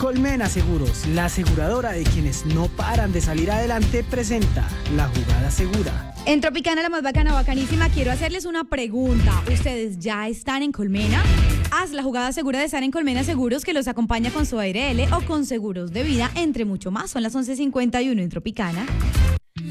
Colmena Seguros, la aseguradora de quienes no paran de salir adelante, presenta La Jugada Segura. En Tropicana, la más bacana, bacanísima, quiero hacerles una pregunta. ¿Ustedes ya están en Colmena? Haz la jugada segura de estar en Colmena Seguros, que los acompaña con su ARL o con seguros de vida, entre mucho más. Son las 11:51 en Tropicana.